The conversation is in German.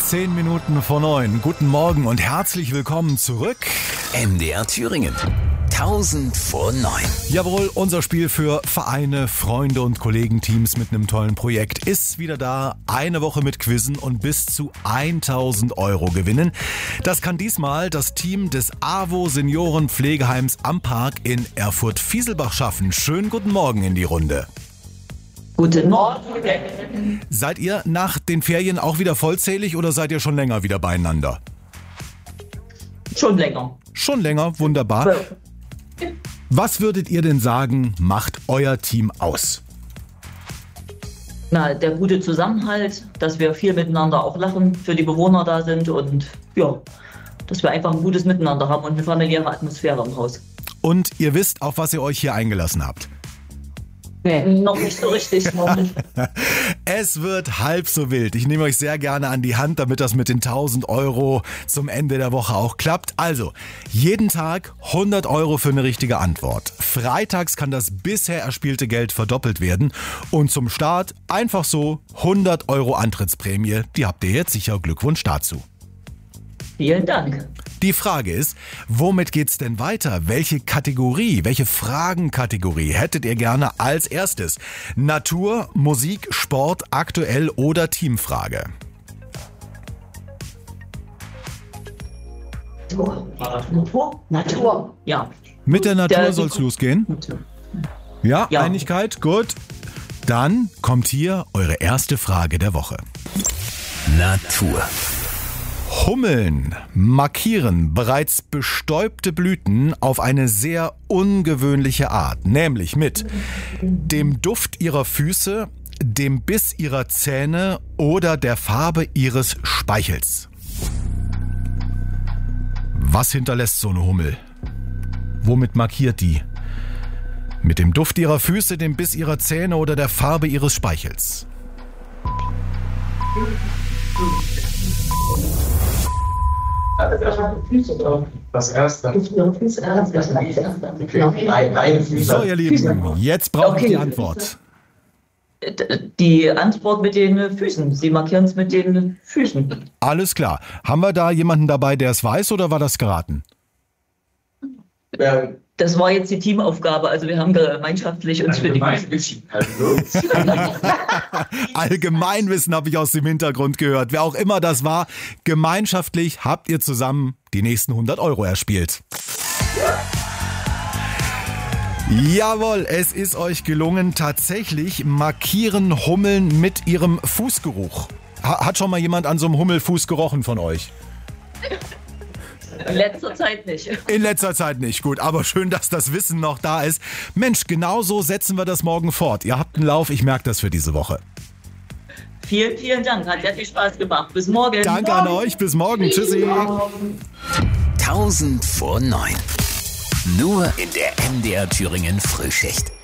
10 Minuten vor 9. Guten Morgen und herzlich willkommen zurück. MDR Thüringen. 1000 vor 9. Jawohl, unser Spiel für Vereine, Freunde und Kollegenteams mit einem tollen Projekt ist wieder da. Eine Woche mit Quizzen und bis zu 1000 Euro gewinnen. Das kann diesmal das Team des AWO Seniorenpflegeheims am Park in Erfurt-Fieselbach schaffen. Schönen guten Morgen in die Runde. Guten Morgen. Seid ihr nach den Ferien auch wieder vollzählig oder seid ihr schon länger wieder beieinander? Schon länger. Schon länger, wunderbar. Was würdet ihr denn sagen, macht euer Team aus? Na, der gute Zusammenhalt, dass wir viel miteinander auch lachen, für die Bewohner da sind und ja, dass wir einfach ein gutes Miteinander haben und eine familiäre Atmosphäre im Haus. Und ihr wisst, auf was ihr euch hier eingelassen habt? Nee, noch nicht so richtig. Es wird halb so wild. Ich nehme euch sehr gerne an die Hand, damit das mit den 1000 Euro zum Ende der Woche auch klappt. Also, jeden Tag 100 Euro für eine richtige Antwort. Freitags kann das bisher erspielte Geld verdoppelt werden. Und zum Start einfach so 100 Euro Antrittsprämie. Die habt ihr jetzt sicher. Glückwunsch dazu. Vielen Dank. Die Frage ist, womit geht's denn weiter? Welche Kategorie, welche Fragenkategorie hättet ihr gerne als erstes? Natur, Musik, Sport, aktuell oder Teamfrage? Natur. Ja. Mit der Natur soll's losgehen? Ja, Ja. Einigkeit, gut. Dann kommt hier eure erste Frage der Woche. Natur. Hummeln markieren bereits bestäubte Blüten auf eine sehr ungewöhnliche Art, nämlich mit dem Duft ihrer Füße, dem Biss ihrer Zähne oder der Farbe ihres Speichels. Was hinterlässt so eine Hummel? Womit markiert die? Mit dem Duft ihrer Füße, dem Biss ihrer Zähne oder der Farbe ihres Speichels? Das erste. So, ihr Lieben, jetzt brauche ich die Antwort. Die Antwort mit den Füßen. Sie markieren es mit den Füßen. Alles klar. Haben wir da jemanden dabei, der es weiß, oder war das geraten? Das war jetzt die Teamaufgabe. Also wir haben gemeinschaftlich uns für die Füße. Allgemeinwissen habe ich aus dem Hintergrund gehört. Wer auch immer das war, gemeinschaftlich habt ihr zusammen die nächsten 100 Euro erspielt. Jawohl, es ist euch gelungen. Tatsächlich markieren Hummeln mit ihrem Fußgeruch. Hat schon mal jemand an so einem Hummelfuß gerochen von euch? In letzter Zeit nicht. In letzter Zeit nicht, gut. Aber schön, dass das Wissen noch da ist. Mensch, genau so setzen wir das morgen fort. Ihr habt einen Lauf, ich merke das für diese Woche. Vielen, vielen Dank. Hat sehr viel Spaß gemacht. Bis morgen. Danke an euch, bis morgen. Tschüssi. 1000 vor 9. Nur in der MDR Thüringen Frühschicht.